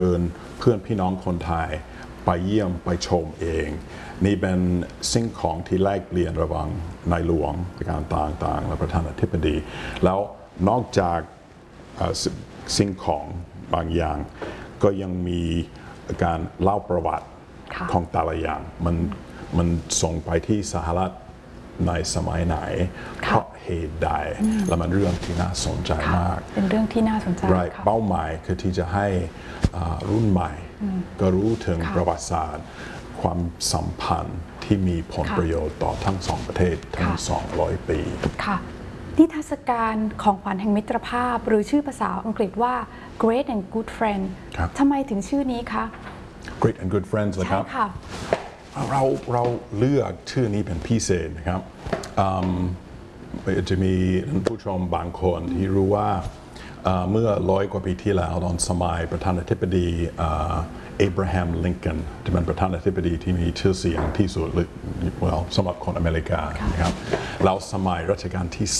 เชิญเพื่อนพี่น้องคนไทยไปเยี่ยมไปชมเองนี่เป็นสิ่งของที่แลกเปลี่ยนระหว่างนายหลวงประการต่างๆและประธานาธิบดีแล้วนอกจากสิ่งของบางอย่างก็ยังมีการเล่าประวัติของแต่ละอย่างมันส่งไปที่สหรัฐในสมัยไหนเพราะเหตุใดและมันเรื่องที่น่าสนใจมากเป็นเรื่องที่น่าสนใจเป้าหมายคือที่จะให้รุ่นใหม่ก็รู้ถึงประวัติศาสตร์ความสัมพันธ์ที่มีผลประโยชน์ต่อทั้งสองประเทศทั้ง200 ปีค่ะนิทรรศการของขวัญแห่งมิตรภาพหรือชื่อภาษาอังกฤษว่า Great and Good Friend ทำไมถึงชื่อนี้คะ Great and Good Friends นะครับค่ะเราเลือกชื่อนี้เป็นพิเศษนะครับจะมีผู้ชมบางคนที่รู้ว่าเมื่อ100 กว่าปีที่แล้วตอนสมัยประธานาธิบดีเอบราฮัม ลิงคอล์นที่เป็นประธานาธิบดีที่มีชื่อเสียงที่สุดสำหรับคนอเมริกานะครับแล้วสมัยรัชกาลที่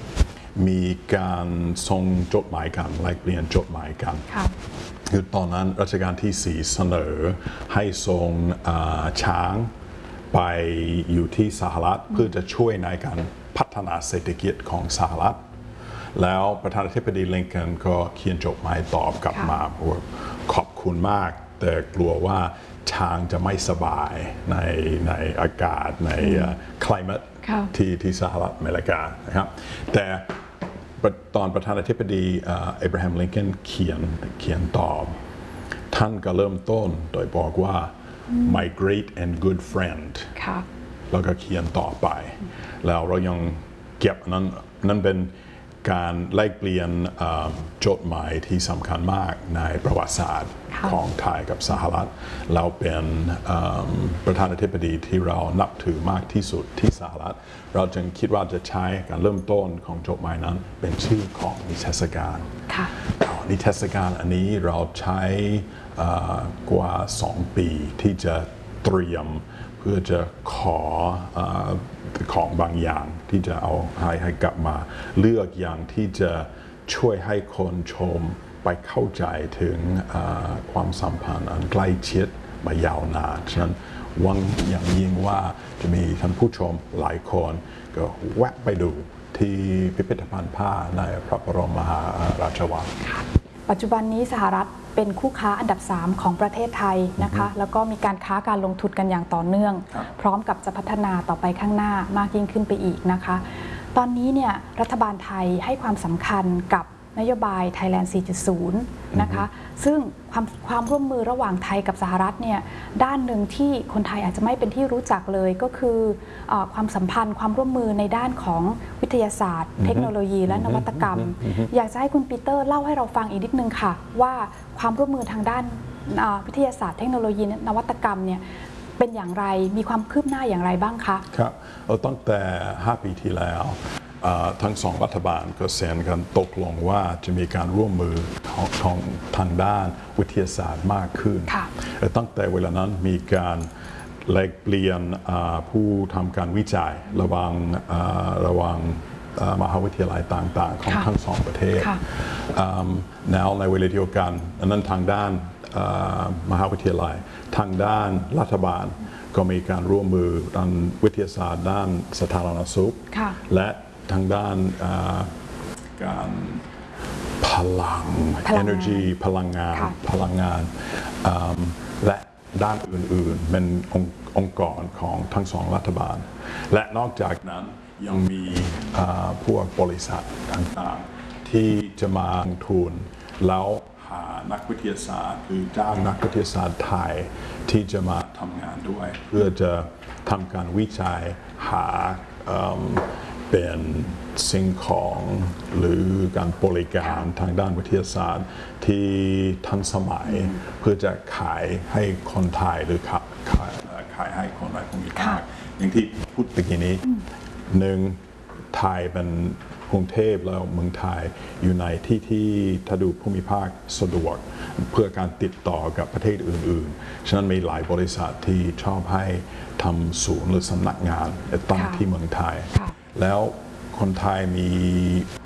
4มีการส่งจดหมายกันแลกเปลี่ยนจดหมายกันคือตอนนั้นรัชกาลที่ 4เสนอให้ส่งช้างไปอยู่ที่สหรัฐเพื่อจะช่วยในการพัฒนาเศรษฐกิจของสหรัฐแล้วประธานาธิบดีลิงคอล์นก็เขียนจดหมายตอบกลับมาว่าขอบคุณมากแต่กลัวว่าช้างจะไม่สบายในอากาศในclimate ที่สหรัฐอเมริกานะครับแต่ตอนประธานาธิบดีเอบราฮัม ลิงคอล์นเขียนตอบท่านก็เริ่มต้นโดยบอกว่า my great and good friend แล้วก็เขียนต่อไปแล้วเรายังเก็บนั่นเป็นการแลกเปลี่ยนจดหมายที่สำคัญมากในประวัติศาสตร์ของไทยกับสหรัฐเราเป็นประธานาธิบดีที่เรานับถือมากที่สุดที่สหรัฐเราจึงคิดว่าจะใช้การเริ่มต้นของจดหมายนั้นเป็นชื่อของนิทรรศการนิทรรศการอันนี้เราใช้กว่า2 ปีที่จะเตรียมเพื่อจะขอของบางอย่างที่จะเอาให้กลับมาเลือกอย่างที่จะช่วยให้คนชมไปเข้าใจถึงความสัมพันธ์อันใกล้ชิดมายาวนานฉะนั้นหวังอย่างยิ่งว่าจะมีท่านผู้ชมหลายคนก็แวะไปดูที่พิพิธภัณฑ์ผ้าในพระบรมมหาราชวังปัจจุบันนี้สหรัฐเป็นคู่ค้าอันดับ 3ของประเทศไทยนะคะแล้วก็มีการค้าการลงทุนกันอย่างต่อเนื่องพร้อมกับจะพัฒนาต่อไปข้างหน้ามากยิ่งขึ้นไปอีกนะคะตอนนี้เนี่ยรัฐบาลไทยให้ความสำคัญกับนโยบาย Thailand 4.0 นะคะซึ่งความร่วมมือระหว่างไทยกับสหรัฐเนี่ยด้านหนึ่งที่คนไทยอาจจะไม่เป็นที่รู้จักเลยก็คือความสัมพันธ์ความร่วมมือในด้านของวิทยาศาสตร์เทคโนโลยีและนวัตกรรมอยากจะให้คุณปีเตอร์เล่าให้เราฟังอีกนิดนึงค่ะว่าความร่วมมือทางด้านวิทยาศาสตร์เทคโนโลยีนวัตกรรมเนี่ยเป็นอย่างไรมีความคืบหน้าอย่างไรบ้างคะครับตั้งแต่5 ปีที่แล้วทั้ง2 รัฐบาลก็เซ็นกันตกลงว่าจะมีการร่วมมือของทางด้านวิทยาศาสตร์มากขึ้นตั้งแต่เวลานั้นมีการแลกเปลี่ยนผู้ทำการวิจัยระหว่างมหาวิทยาลัยต่างๆของทั้ง2 ประเทศแล้วในเวลาเดียวกันนั้นทางด้านมหาวิทยาลัยทางด้านรัฐบาลก็มีการร่วมมือด้านวิทยาศาสตร์ด้านสาธารณสุขและทางด้านการพลัง energy พลังงานและด้านอื่นๆเป็นองค์กรของทั้ง2 รัฐบาลและนอกจากนั้นยังมีพวกบริษัทต่างๆที่จะมาลงทุนแล้วหานักวิทยาศาสตร์หรือจ้างนักวิทยาศาสตร์ไทยที่จะมาทำงานด้วยเพื่อจะทำการวิจัยหาเป็นสิ่งของหรือการบริการทางด้านวิทยาศาสตร์ที่ทันสมัยเพื่อจะขายให้คนไทยหรือขายให้คนในภูมิภาคอย่างที่พูดเมื่อกี้นี้1ไทยเป็นกรุงเทพแล้วเมืองไทยอยู่ในที่ถ้าดูภูมิภาคสะดวกเพื่อการติดต่อกับประเทศอื่นๆฉะนั้นมีหลายบริษัทที่ชอบให้ทำศูนย์หรือสำนักงานตั้งที่เมืองไทยแล้วคนไทยมี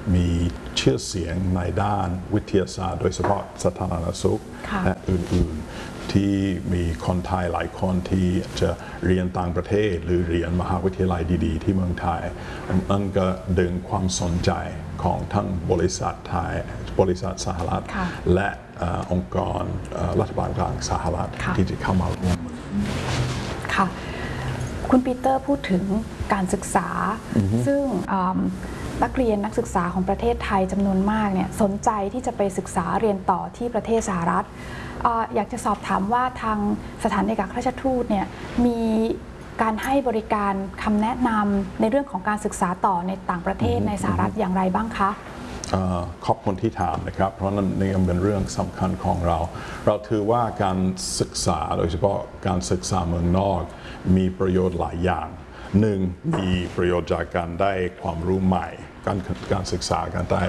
มีชื่อเสียงในด้านวิทยาศาสตร์โดยเฉพาะสาธารณสุขและอื่นๆที่มีคนไทยหลายคนที่จะเรียนต่างประเทศหรือเรียนมหาวิทยาลัยดีๆที่เมืองไทยนั่นก็ดึงความสนใจของทั้งบริษัทไทยบริษัทสหรัฐและองค์กรรัฐบาลกลางสหรัฐที่จะเข้ามาร่วมมือค่ะคุณปีเตอร์พูดถึงการศึกษาซึ่งนักเรียนนักศึกษาของประเทศไทยจำนวนมากเนี่ยสนใจที่จะไปศึกษาเรียนต่อที่ประเทศสหรัฐอยากจะสอบถามว่าทางสถานเอกอัครราชทูตเนี่ยมีการให้บริการคำแนะนำในเรื่องของการศึกษาต่อในต่างประเทศในสหรัฐอย่างไรบ้างคะขอบคุณที่ถามนะครับเพราะนั่นนี่เป็นเรื่องสำคัญของเราถือว่าการศึกษาโดยเฉพาะการศึกษาเมืองนอกมีประโยชน์หลายอย่างหนึ่งมีประโยชน์จากการได้ความรู้ใหม่การศึกษาการได้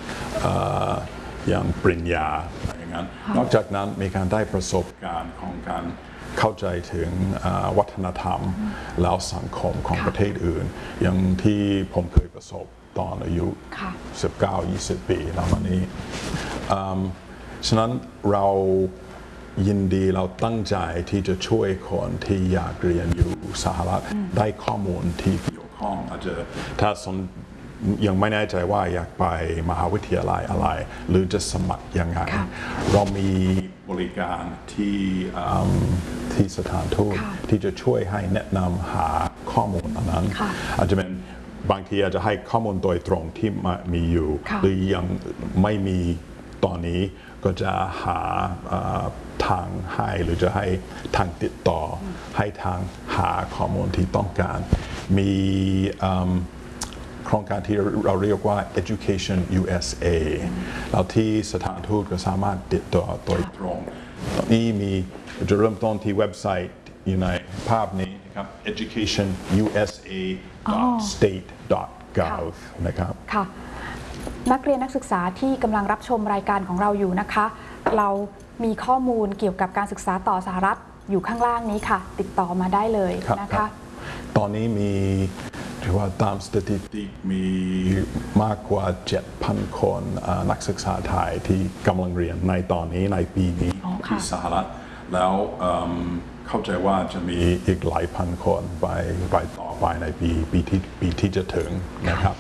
อย่างปริญญาอย่างนั้นนอกจากนั้นมีการได้ประสบการณ์ของการเข้าใจถึงวัฒนธรรมแล้วสังคมของประเทศอื่นอย่างที่ผมเคยประสบตอนอายุ 19-20 ปีแล้ววันนี้ฉะนั้นเรายินดีเราตั้งใจที่จะช่วยคนที่อยากเรียนอยู่สหรัฐได้ข้อมูลที่เกี่ยวข้องอาจจะถ้ายังไม่แน่ใจว่าอยากไปมหาวิทยาลัยอะไรหรือจะสมัครยังไงเรามีบริการที่สถานทูตที่จะช่วยให้แนะนำหาข้อมูลอันนั้นอาจจะเป็นบางทีอาจจะให้ข้อมูลโดยตรงที่มีอยู่หรือยังไม่มีตอนนี้ก็จะหาทางให้หรือจะให้ทางติดต่อให้ทางหาข้อมูลที่ต้องการมีโครงการที่เราเรียกว่า Education USA แล้วที่สถานทูตก็สามารถติดต่อโดยตรงตอนนี้จะเริ่มต้นที่เว็บไซต์อยู่ในภาพนี้นะครับ educationusa.state.gov นะครับค่ะนักเรียนนักศึกษาที่กำลังรับชมรายการของเราอยู่นะคะเรามีข้อมูลเกี่ยวกับการศึกษาต่อสหรัฐอยู่ข้างล่างนี้ค่ะติดต่อมาได้เลยนะคะตอนนี้มีถือว่าตามสถิติมีมากกว่า 7,000 คนนักศึกษาไทยที่กำลังเรียนในตอนนี้ในปีนี้ที่สหรัฐแล้วเข้าใจว่าจะมีอีกหลายพันคนไปต่อไปในปีที่จะถึงนะครับ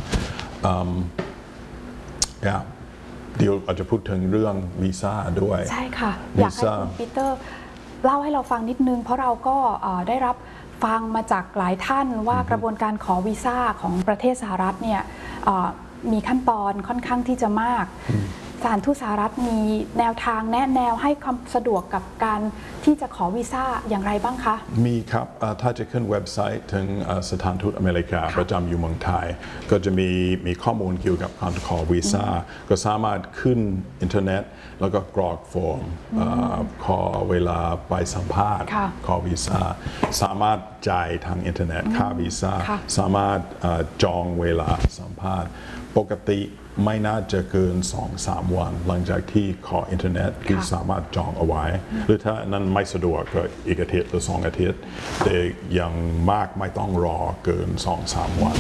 เดี๋ยวอาจจะพูดถึงเรื่องวีซ่าด้วยใช่ค่ะอยากให้คุณปีเตอร์เล่าให้เราฟังนิดนึงเพราะเราก็ได้รับฟังมาจากหลายท่านว่ากระบวนการขอวีซ่าของประเทศสหรัฐเนี่ยมีขั้นตอนค่อนข้างที่จะมากสถานทูตสหรัฐมีแนวทางแนะแนวให้ความสะดวกกับการที่จะขอวีซ่าอย่างไรบ้างคะมีครับถ้าจะขึ้นเว็บไซต์ถึงสถานทูตอเมริกาประจำอยู่เมืองไทยก็จะมีข้อมูลเกี่ยวกับการขอวีซ่าก็สามารถขึ้นอินเทอร์เน็ตแล้วก็กรอกฟอร์มขอเวลาไปสัมภาษณ์ขอวีซ่าสามารถจ่ายทางอินเทอร์เน็ตค่าวีซ่าสามารถจองเวลาสัมภาษณ์ปกติไม่น่าจะเกิน 2-3 วันหลังจากที่ขออินเทอร์เน็ตที่สามารถจองเอาไว้หรือถ้านั้นไม่สะดวกก็อีกอาทิตย์หรือ2 อาทิตย์แต่ยังมากไม่ต้องรอเกิน 2-3 วัน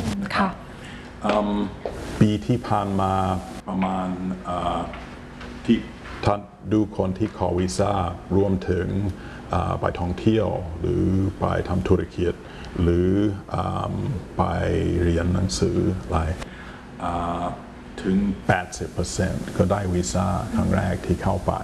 ปีที่ผ่านมาประมาณที่ท่านดูคนที่ขอวีซ่ารวมถึงไปท่องเที่ยวหรือไปทำธุรกิจหรือไปเรียนหนังสืออะไรถึง 80% ก็ได้วีซ่าครั้งแรกที่เข้าไป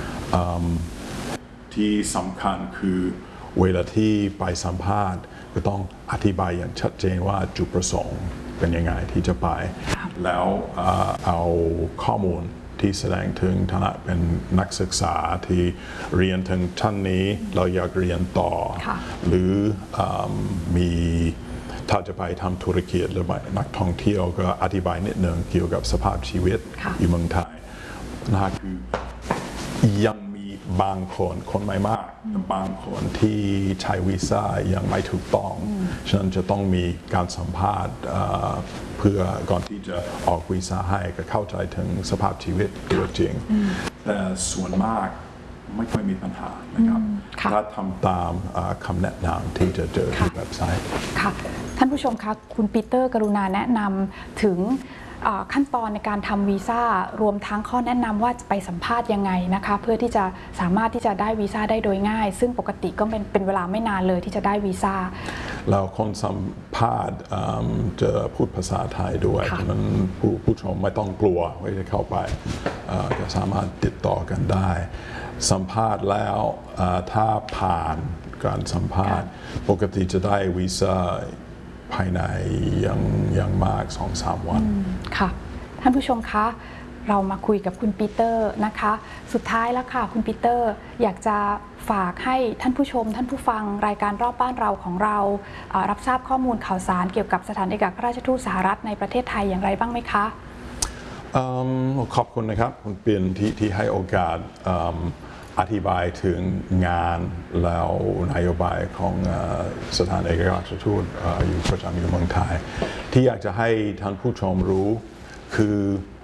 ที่สำคัญคือเวลาที่ไปสัมภาษณ์ก็ต้องอธิบายอย่างชัดเจนว่าจุดประสงค์เป็นยังไงที่จะไปแล้วเอาข้อมูลที่แสดงถึงฐานะเป็นนักศึกษาที่เรียนถึงชั้นนี้เราอยากเรียนต่อหรือมีถ้าจะไปทำธุรกิจหรือนักท่องเที่ยวก็อธิบายนิดหนึ่งเกี่ยวกับสภาพชีวิตอยู่เมืองไทยนะคือยังมีบางคนไม่มากบางคนที่ใช้วีซ่ายังไม่ถูกต้องฉะนั้นจะต้องมีการสัมภาษณ์เพื่อก่อนที่จะออกวีซ่าให้ก็เข้าใจถึงสภาพชีวิตตัวจริงแต่ส่วนมากไม่ค่อยมีปัญหานะครับถ้าทำตามคำแนะนำที่จะเจอที่เว็บไซต์ค่ะท่านผู้ชมคะคุณปีเตอร์กรุณาแนะนำถึงขั้นตอนในการทำวีซ่ารวมทั้งข้อแนะนำว่าจะไปสัมภาษณ์ยังไงนะคะเพื่อที่จะสามารถที่จะได้วีซ่าได้โดยง่ายซึ่งปกติก็เป็นเวลาไม่นานเลยที่จะได้วีซ่าแล้วคนสัมภาษณ์จะพูดภาษาไทยด้วยฉะนั้นผู้ชมไม่ต้องกลัวว่าจะเข้าไปก็สามารถติดต่อกันได้สัมภาษณ์แล้วถ้าผ่านการสัมภาษณ์ปกติจะได้วีซ่าภายในอย่างมาก 2-3 วันค่ะท่านผู้ชมคะเรามาคุยกับคุณปีเตอร์นะคะสุดท้ายแล้วค่ะคุณปีเตอร์อยากจะฝากให้ท่านผู้ชมท่านผู้ฟังรายการรอบบ้านเราของเรารับทราบข้อมูลข่าวสารเกี่ยวกับสถานเอกอัครราชทูตสหรัฐในประเทศไทยอย่างไรบ้างไหมคะขอบคุณนะครับคุณเปียนที่ให้โอกาสอธิบายถึงงานแล้วนโยบายของสถานเอกอัครราชทูตอยู่ประจำอยู่เมืองไทยที่อยากจะให้ท่านผู้ชมรู้คือ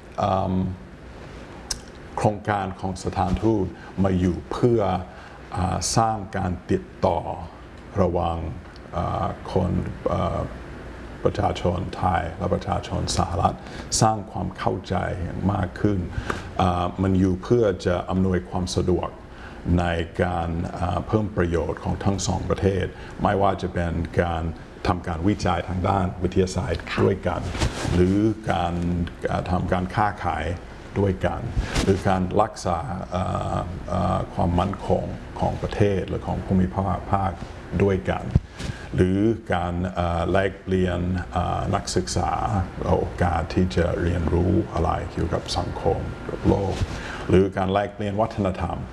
โครงการของสถานทูตมาอยู่เพื่อสร้างการติดต่อระหว่างคนประชาชนไทยและประชาชนสหรัฐสร้างความเข้าใจมากขึ้นมันอยู่เพื่อจะอำนวยความสะดวกในการเพิ่มประโยชน์ของทั้งสองประเทศไม่ว่าจะเป็นการทำการวิจัยทางด้านวิทยาศาสตร์ด้วยกันหรือการทำการค้าขายด้วยกันหรือการรักษาความมั่นคงของประเทศหรือของภูมิภาคด้วยกันหรือการแลกเปลี่ยนนักศึกษาโอกาสที่จะเรียนรู้อะไรเกี่ยวกับสังคมกับโลกหรือการแลกเปลี่ยนวัฒนธรรม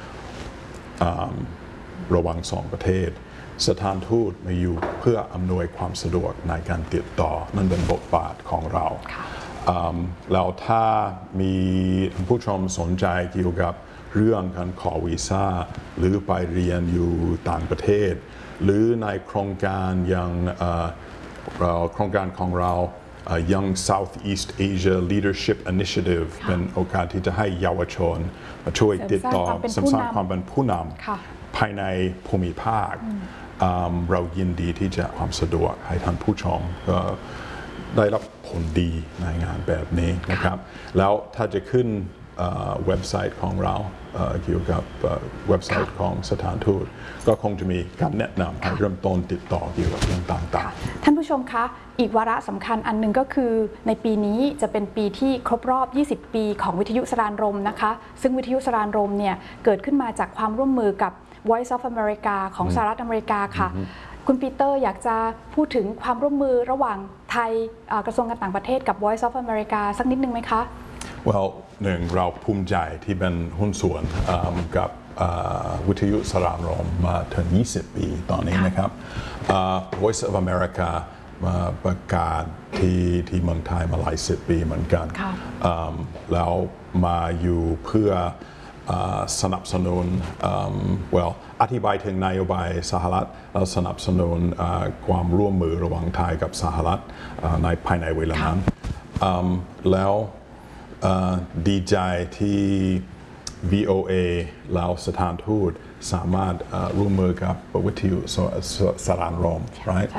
ระหว่างสองประเทศสถานทูตมาอยู่เพื่ออำนวยความสะดวกในการติดต่อนั่นเป็นบทบาทของเราแล้วถ้ามีผู้ชมสนใจเกี่ยวกับเรื่องการขอวีซ่าหรือไปเรียนอยู่ต่างประเทศหรือในโครงการอย่างโครงการของเรา Young Southeast Asia Leadership Initiative เป็นโอกาสที่จะให้เยาวชนมาช่วยติดต่อสร้างความเป็นผู้นำภายในภูมิภาคเรายินดีที่จะความสะดวกให้ท่านผู้ชมก็ได้รับผลดีในงานแบบนี้นะครับแล้วถ้าจะขึ้นเว็บไซต์ของเราเกี่ยวกับเว็บไซต์ของสถานทูตก็คงจะมีการแนะนำให้เริ่มต้นติดต่อเกี่ยวกับเรื่องต่างๆท่านผู้ชมคะอีกวาระสำคัญอันหนึ่งก็คือในปีนี้จะเป็นปีที่ครบรอบ20 ปีของวิทยุสรานรมนะคะซึ่งวิทยุสรานรมเนี่ยเกิดขึ้นมาจากความร่วมมือกับ Voice of America ของสหรัฐอเมริกาค่ะคุณปีเตอร์อยากจะพูดถึงความร่วมมือระหว่างไทยกระทรวงการต่างประเทศกับ Voice of America สักนิดนึงไหมคะ Well หนึ่งเราภูมิใจที่เป็นหุ้นส่วนกับวิทยุสรานรมมาถึง20 ปีตอนนี้นะครับ Voice of America มาประกาศที่เมืองไทยมาหลาย10 ปีเหมือนกันแล้วมาอยู่เพื่อสนับสนุนอธิบายถึงนโยบายสหรัฐแล้วสนับสนุนความร่วมมือระหว่างไทยกับสหรัฐในภายในเวลานั้นแล้วดีใจที่ VOA แล้วสถานทูตสามารถร่วมมือกับวิทยุสรานรม right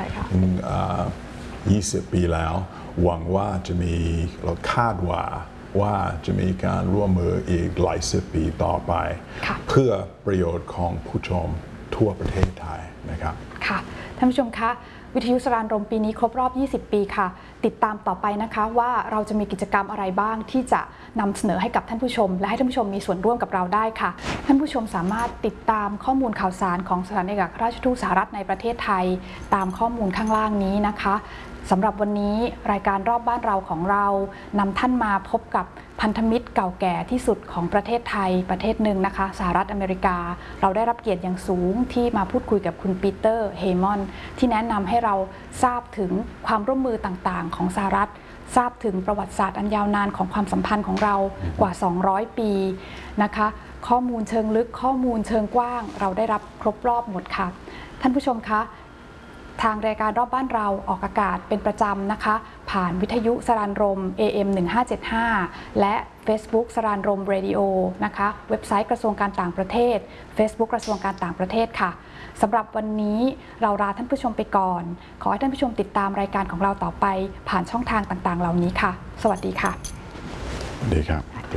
20 ปีแล้วหวังว่าจะมีเราคาดว่าจะมีการร่วมมืออีกหลาย10 ปีต่อไปเพื่อประโยชน์ของผู้ชมทั่วประเทศไทยนะครับค่ะท่านผู้ชมคะวิทยุสรานรมปีนี้ครบรอบ20 ปีค่ะติดตามต่อไปนะคะว่าเราจะมีกิจกรรมอะไรบ้างที่จะนำเสนอให้กับท่านผู้ชมและให้ท่านผู้ชมมีส่วนร่วมกับเราได้ค่ะท่านผู้ชมสามารถติดตามข้อมูลข่าวสารของสถานเอกอัครราชทูตสหรัฐในประเทศไทยตามข้อมูลข้างล่างนี้นะคะสำหรับวันนี้รายการรอบบ้านเราของเรานำท่านมาพบกับพันธมิตรเก่าแก่ที่สุดของประเทศไทยประเทศหนึ่งนะคะสหรัฐอเมริกาเราได้รับเกียรติอย่างสูงที่มาพูดคุยกับคุณปีเตอร์เฮมอนที่แนะนำให้เราทราบถึงความร่วมมือต่างๆของสหรัฐทราบถึงประวัติศาสตร์อันยาวนานของความสัมพันธ์ของเรากว่า200 ปีนะคะข้อมูลเชิงลึกข้อมูลเชิงกว้างเราได้รับครบรอบหมดค่ะท่านผู้ชมคะทางรายการรอบบ้านเราออกอากาศเป็นประจำนะคะผ่านวิทยุสรานรม AM 1575และ Facebook สรานรมเรดิโอนะคะเว็บไซต์กระทรวงการต่างประเทศ Facebook กระทรวงการต่างประเทศค่ะสำหรับวันนี้เราลาท่านผู้ชมไปก่อนขอให้ท่านผู้ชมติดตามรายการของเราต่อไปผ่านช่องทางต่างๆเหล่านี้ค่ะสวัสดีค่ะดีครับ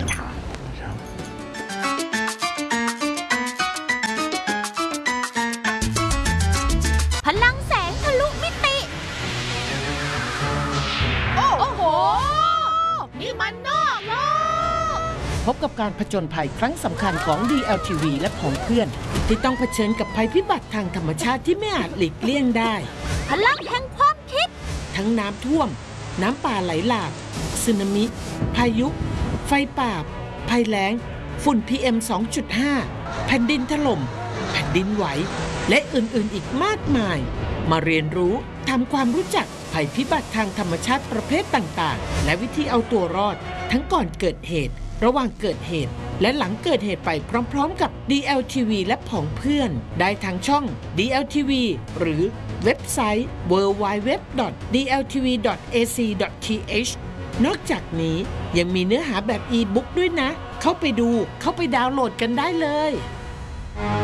พลังแสงทะลุมิติ โอ้โห นี่มันนอกโลกพบกับการผจญภัยครั้งสำคัญของ DLTV และผองเพื่อนที่ต้องเผชิญกับภัยพิบัติทางธรรมชาติที่ไม่อาจหลีกเลี่ยงได้พลังแห่งความคิดทั้งน้ำท่วม น้ำป่าไหลหลากสึนามิ พายุ ไฟป่า ภัยแล้ง ฝุ่น PM 2.5 แผ่นดินถล่ม แผ่นดินไหว และอื่นๆอีกมากมาย มาเรียนรู้ทำความรู้จักภัยพิบัติทางธรรมชาติประเภทต่างๆและวิธีเอาตัวรอดทั้งก่อนเกิดเหตุระหว่างเกิดเหตุและหลังเกิดเหตุไปพร้อมๆกับ DLTV และผองเพื่อนได้ทางช่อง DLTV หรือเว็บไซต์ www.dltv.ac.th นอกจากนี้ยังมีเนื้อหาแบบอีบุ๊กด้วยนะเข้าไปดูเข้าไปดาวน์โหลดกันได้เลย